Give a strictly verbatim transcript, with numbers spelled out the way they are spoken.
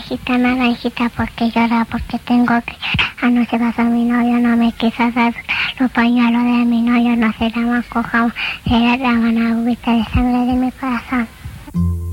naranjita, naranjita, porque llora, porque tengo que llorar. Anoche pasó mi novio, no me quiso dar los pañuelos de mi novio, no se la más cojamos, se la daban agüita de sangre de mi corazón.